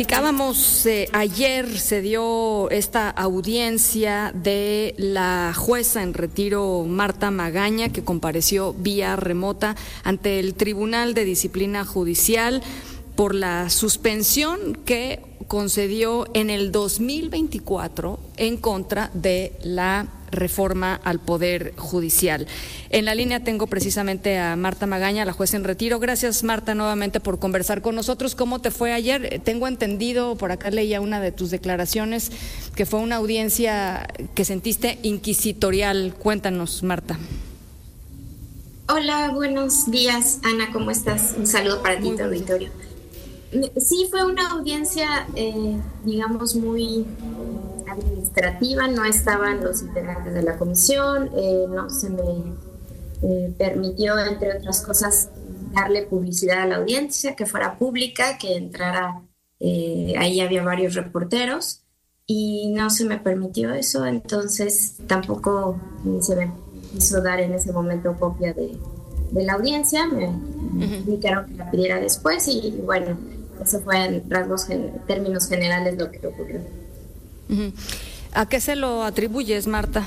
Ayer se dio esta audiencia de la jueza en retiro Marta Magaña, que compareció vía remota ante el Tribunal de Disciplina Judicial por la suspensión que concedió en el 2024 en contra de la reforma al Poder Judicial. En la línea tengo precisamente a Marta Magaña, la jueza en retiro. Gracias, Marta, nuevamente por conversar con nosotros. ¿Cómo te fue ayer? Tengo entendido, por acá leía una de tus declaraciones, que fue una audiencia que sentiste inquisitorial. Cuéntanos, Marta. Hola, buenos días, Ana, ¿cómo estás? Un saludo para ti, tu auditorio. Sí, fue una audiencia, digamos, muy administrativa. No estaban los integrantes de la comisión, no se me permitió, entre otras cosas, darle publicidad a la audiencia, que fuera pública, que entrara, ahí había varios reporteros y no se me permitió eso, entonces tampoco se me quiso dar en ese momento copia de la audiencia. Me indicaron que la pidiera después y bueno, eso fue en términos generales lo que ocurrió. ¿A qué se lo atribuyes, Marta?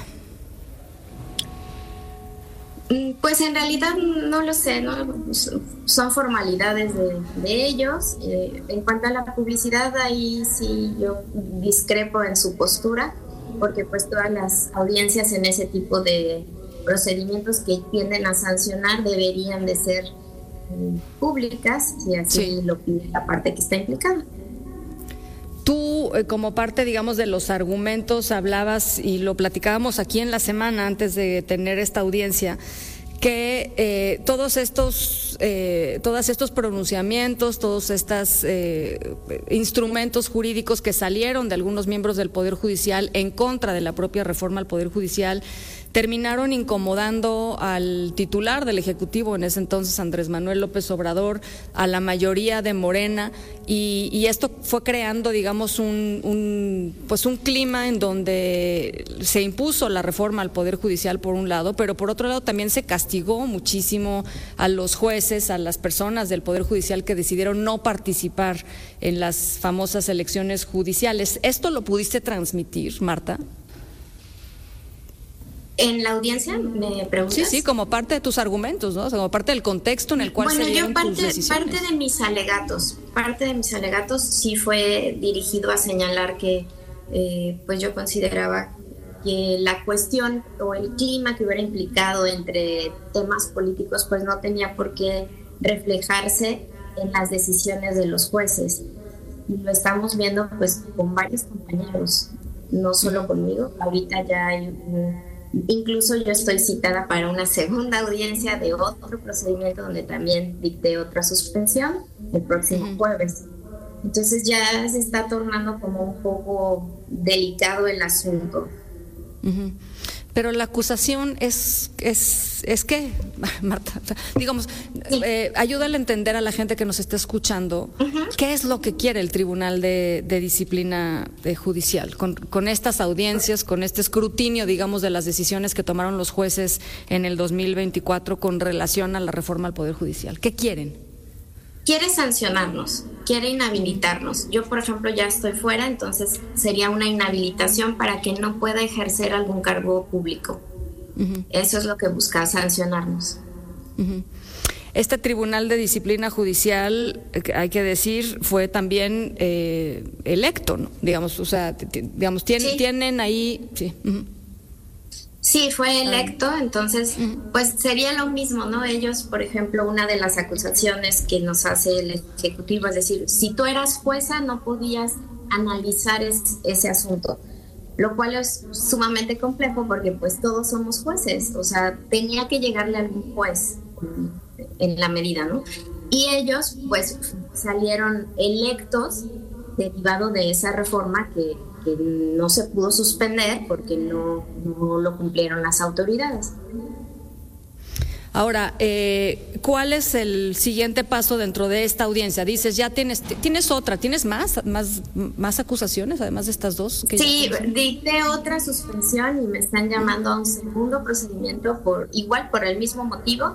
Pues en realidad no lo sé, ¿no? Son formalidades de ellos. En cuanto a la publicidad, ahí sí yo discrepo en su postura, porque pues todas las audiencias en ese tipo de procedimientos que tienden a sancionar deberían de ser públicas, si así lo pide la parte que está implicada. Tú, como parte, digamos, de los argumentos, hablabas, y lo platicábamos aquí en la semana antes de tener esta audiencia, que todos estos pronunciamientos, todos estos instrumentos jurídicos que salieron de algunos miembros del Poder Judicial en contra de la propia reforma al Poder Judicial, terminaron incomodando al titular del Ejecutivo en ese entonces, Andrés Manuel López Obrador, a la mayoría de Morena, y esto fue creando, digamos, un clima en donde se impuso la reforma al Poder Judicial por un lado, pero por otro lado también se castigó muchísimo a los jueces, a las personas del Poder Judicial que decidieron no participar en las famosas elecciones judiciales. ¿Esto lo pudiste transmitir, Marta? ¿En la audiencia me preguntas? Sí, como parte de tus argumentos, ¿no? O sea, como parte del contexto en el cual se dieron tus decisiones. Parte de mis alegatos sí fue dirigido a señalar que pues yo consideraba que la cuestión o el clima que hubiera implicado entre temas políticos pues no tenía por qué reflejarse en las decisiones de los jueces. Y lo estamos viendo pues con varios compañeros, no solo conmigo. Ahorita ya hay incluso yo estoy citada para una segunda audiencia de otro procedimiento donde también dicté otra suspensión el próximo jueves. Entonces ya se está tornando como un poco delicado el asunto. Pero la acusación es que, Marta, digamos, ayúdale a entender a la gente que nos está escuchando qué es lo que quiere el Tribunal de Disciplina Judicial con estas audiencias, con este escrutinio, digamos, de las decisiones que tomaron los jueces en el 2024 con relación a la reforma al Poder Judicial. ¿Qué quieren? Quiere sancionarnos, quiere inhabilitarnos. Yo, por ejemplo, ya estoy fuera, entonces sería una inhabilitación para que no pueda ejercer algún cargo público. Eso es lo que busca, sancionarnos. Este Tribunal de Disciplina Judicial, hay que decir, fue también electo, ¿no? Digamos, o sea, tienen ahí... Sí. Sí, fue electo, entonces pues sería lo mismo, ¿no? Ellos, por ejemplo, una de las acusaciones que nos hace el Ejecutivo es decir, si tú eras jueza no podías analizar ese asunto, lo cual es sumamente complejo porque pues todos somos jueces, o sea, tenía que llegarle a algún juez en la medida, ¿no? Y ellos pues salieron electos derivado de esa reforma que no se pudo suspender porque no lo cumplieron las autoridades. Ahora, ¿cuál es el siguiente paso dentro de esta audiencia? Dices, ya tienes otra, ¿tienes más acusaciones además de estas dos? Sí, dicté otra suspensión y me están llamando a un segundo procedimiento por el mismo motivo,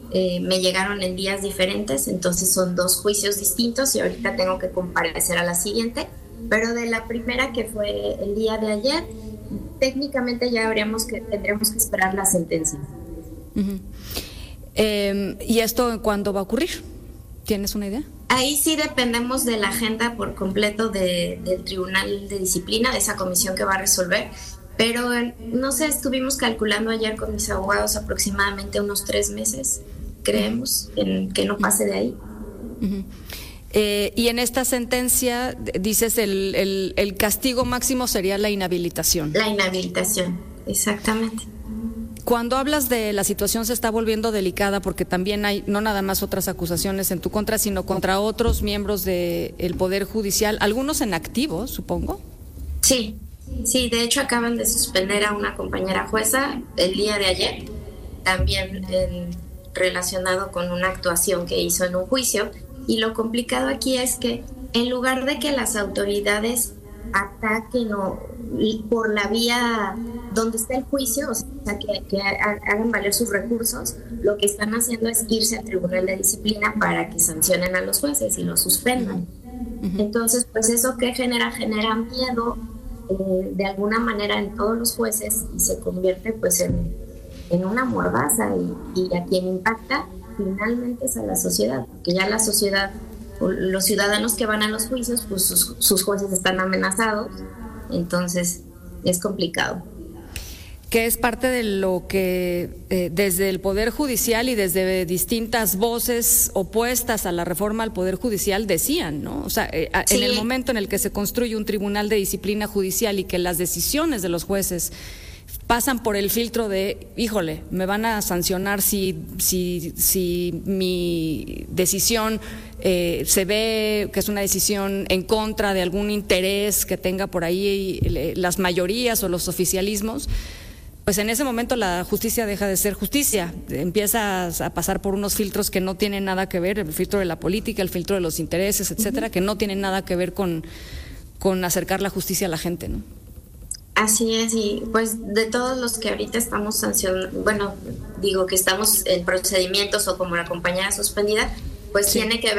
me llegaron en días diferentes, entonces son 2 juicios distintos y ahorita tengo que comparecer a la siguiente, pero de la primera, que fue el día de ayer, técnicamente ya tendríamos que esperar la sentencia. Uh-huh. ¿Y esto cuándo va a ocurrir? ¿Tienes una idea? Ahí sí dependemos de la agenda por completo del Tribunal de Disciplina, de esa comisión que va a resolver. Pero no sé, estuvimos calculando ayer con mis abogados aproximadamente unos 3 meses, creemos, que no pase de ahí. Uh-huh. Y en esta sentencia dices el castigo máximo sería la inhabilitación. La inhabilitación, exactamente. Cuando hablas de la situación se está volviendo delicada porque también hay no nada más otras acusaciones en tu contra, sino contra otros miembros del Poder Judicial, algunos en activo, supongo. Sí, de hecho acaban de suspender a una compañera jueza el día de ayer, también relacionado con una actuación que hizo en un juicio. Y lo complicado aquí es que en lugar de que las autoridades ataquen por la vía donde está el juicio, o sea, que hagan valer sus recursos, lo que están haciendo es irse al Tribunal de Disciplina para que sancionen a los jueces y los suspendan. Uh-huh. Entonces, pues eso que genera miedo de alguna manera en todos los jueces y se convierte pues en una mordaza y a quien impacta finalmente es a la sociedad, porque ya la sociedad, los ciudadanos que van a los juicios, pues sus jueces están amenazados, entonces es complicado. Que es parte de lo que desde el Poder Judicial y desde distintas voces opuestas a la reforma al Poder Judicial decían, ¿no? O sea, sí. En el momento en el que se construye un tribunal de disciplina judicial y que las decisiones de los jueces pasan por el filtro de, híjole, me van a sancionar si mi decisión se ve que es una decisión en contra de algún interés que tenga por ahí las mayorías o los oficialismos, pues en ese momento la justicia deja de ser justicia, empiezas a pasar por unos filtros que no tienen nada que ver, el filtro de la política, el filtro de los intereses, etcétera, uh-huh, que no tienen nada que ver con acercar la justicia a la gente, ¿no? Así es, y pues de todos los que ahorita estamos sancionando, bueno, digo que estamos en procedimientos o como la compañera suspendida, pues sí, tiene que ver